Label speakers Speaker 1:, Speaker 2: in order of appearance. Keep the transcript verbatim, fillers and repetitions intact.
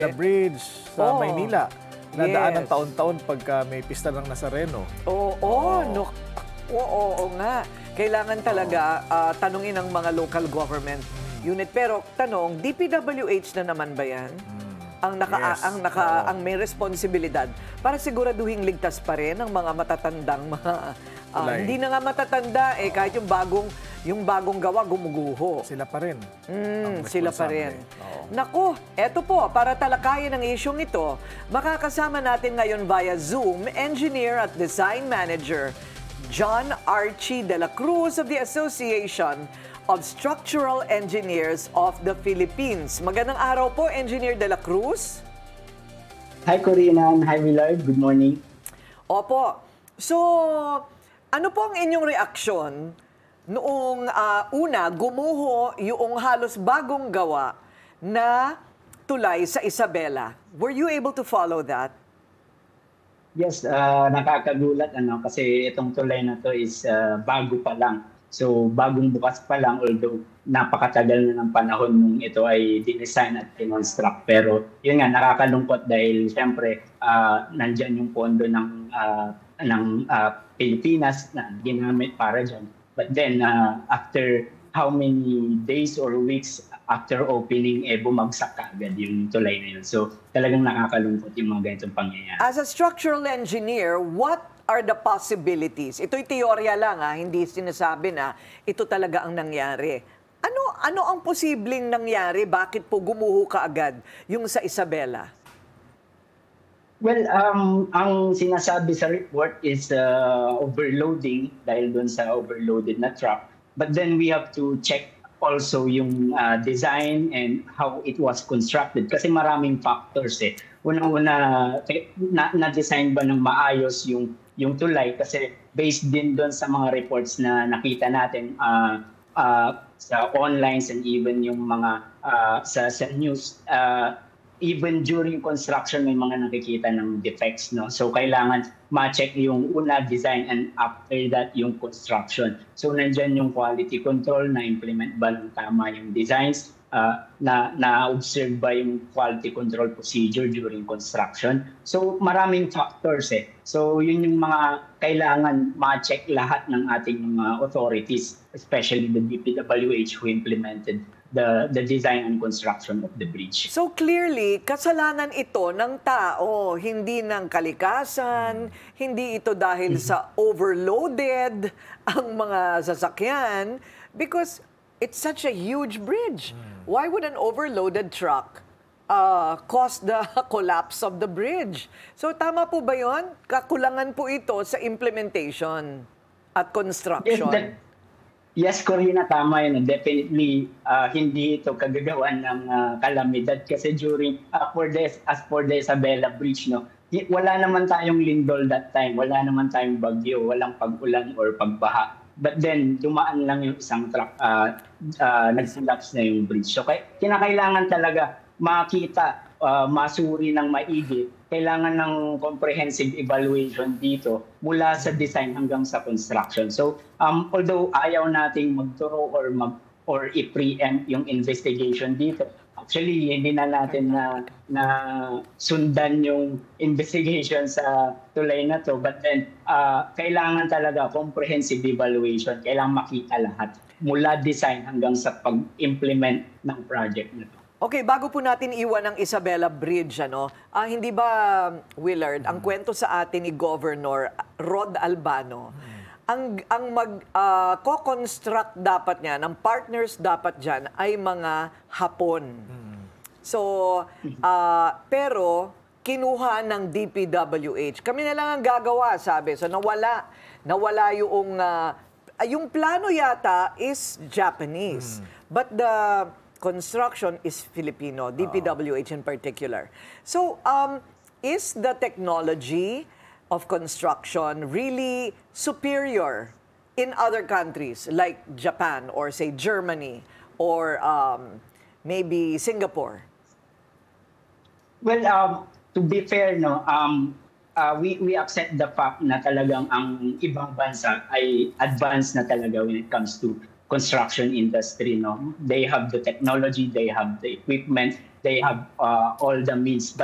Speaker 1: The bridge sa
Speaker 2: Oh,
Speaker 1: Maynila, nadaan ng
Speaker 2: yes.
Speaker 1: taon-taon pagka may pista ng Nazareno.
Speaker 2: Oo, oh, no, oo, oo nga. Kailangan talaga ah, tanungin ang mga local government unit. Pero tanong, D P W H na naman ba yan? Ang naka
Speaker 1: Yes.
Speaker 2: ang naka
Speaker 1: Oo.
Speaker 2: ang may responsibilidad para siguraduhin ligtas pa rin ang mga matatandang mga ah,
Speaker 1: Tulay.
Speaker 2: hindi na nga matatanda eh kahit yung bagong yung bagong gawa gumuguho.
Speaker 1: Sila pa rin.
Speaker 2: Mm,
Speaker 1: ang
Speaker 2: sila pa
Speaker 1: responsable.
Speaker 2: rin.
Speaker 1: Oo.
Speaker 2: Naku, eto po, para talakayin ang isyong ito, makakasama natin ngayon via Zoom, Engineer at Design Manager, John Archie de la Cruz of the Association of Structural Engineers of the Philippines. Magandang araw po, Engineer de la Cruz.
Speaker 3: Hi, Corina, and hi, Willard. Good morning.
Speaker 2: Opo. So, ano po ang inyong reaksyon noong ah, una, gumuho yung halos bagong gawa na tulay sa Isabela? Were you able to follow that?
Speaker 3: Yes, uh, nakakagulat ano kasi itong tulay na to is uh, bago pa lang. So, bagong bukas pa lang, although napakatagal na ng panahon nung ito ay dinesign at kinonstruct. Pero yun nga, nakakalungkot dahil siyempre uh, nandyan yung pondo ng, uh, ng uh, Pilipinas na ginamit para dyan. But then, uh, after how many days or weeks after opening, eh, bumagsak kaagad yung tulay na yun. So, talagang nakakalungkot yung mga ganitong pangyayari.
Speaker 2: As a structural engineer, what are the possibilities? Ito'y teorya lang, ha? Hindi sinasabi na ito talaga ang nangyari. Ano ano ang posibleng nangyari? Bakit po gumuho kaagad yung sa Isabela?
Speaker 3: Well, um, ang sinasabi sa report is uh, overloading dahil doon sa overloaded na truck. But then we have to check also yung uh, design and how it was constructed kasi maraming factors eh. Unang-una, na- na-design ba ng maayos yung yung tulay kasi based din doon sa mga reports na nakita natin uh, uh, sa online and even yung mga uh, sa, sa news, uh, even during construction may mga nakikita ng defects, no? So kailangan ma-check yung una design and after that yung construction. So nandyan yung quality control, na-implement ba ng tama yung designs, uh, na na-observe ba yung quality control procedure during construction. So maraming factors eh. So yun yung mga kailangan ma-check lahat ng ating mga authorities, especially the D P W H who implemented the the design and construction of the bridge.
Speaker 2: So clearly, kasalanan ito ng tao, hindi ng kalikasan, hindi ito dahil sa overloaded ang mga sasakyan because it's such a huge bridge. Why would an overloaded truck uh, cause the collapse of the bridge? So tama po ba yun? Kakulangan po ito sa implementation at construction.
Speaker 3: Yes, that- Yes, Corina, tama yun. Definitely, uh, hindi ito kagagawan ng uh, kalamidad kasi during, uh, for the, as for the Isabela Bridge, no, y- wala naman tayong lindol that time, wala naman tayong bagyo, walang pag-ulan or pagbaha. But then, dumaan lang yung isang truck, uh, uh, nag-collapse na yung bridge. So, kay, kinakailangan talaga makita, uh, masuri ng maigi, kailangan ng comprehensive evaluation dito mula sa design hanggang sa construction. So, um, although ayaw nating magturo or mag or i-preempt yung investigation dito, actually hindi na natin na na sundan yung investigation sa tulay na to. But then, uh, kailangan talaga comprehensive evaluation. Kailangan makita lahat mula design hanggang sa pag-implement ng project na to.
Speaker 2: Okay, bago po natin iwan ang Isabela Bridge, ano, ah, hindi ba, Willard, ang kwento sa atin ni Governor Rod Albano, ang, ang mag-co-construct dapat niya, ng partners dapat dyan ay mga Hapon. So, ah, pero kinuha ng D P W H. Kami na lang ang gagawa, sabi. So, nawala. Nawala yung, ah, yung plano yata is Japanese. But the construction is Filipino, D P W H in particular. So, um, is the technology of construction really superior in other countries like Japan or say Germany or um, maybe Singapore?
Speaker 3: Well, um, to be fair, no, um, uh, we we accept the fact na talagang ang ibang bansa ay advanced na talaga when it comes to construction industry, no? They have the technology, they have the equipment, they have uh, all the means.